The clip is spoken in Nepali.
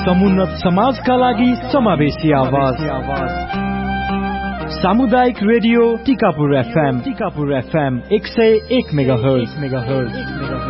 समुन्नत समाजका लागि समावेशी आवाज सामुदायिक रेडियो टिकापुर FM 101 मेगाहर्ज